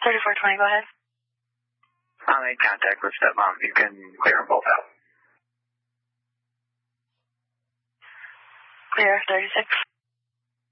3420, go ahead. I made contact with stepmom. You can clear them both out. Clear, 36.